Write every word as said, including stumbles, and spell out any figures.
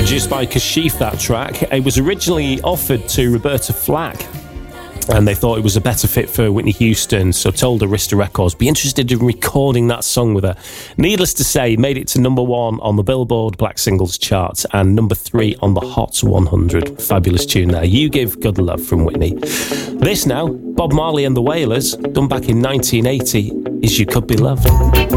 Produced by Kashif, that track. It was originally offered to Roberta Flack, and they thought it was a better fit for Whitney Houston, so told Arista Records be interested in recording that song with her. Needless to say, made it to number one on the Billboard Black Singles chart and number three on the Hot one hundred. Fabulous tune there. You Give Good Love from Whitney. This now, Bob Marley and the Wailers, done back in nineteen eighty, is You Could Be Loved.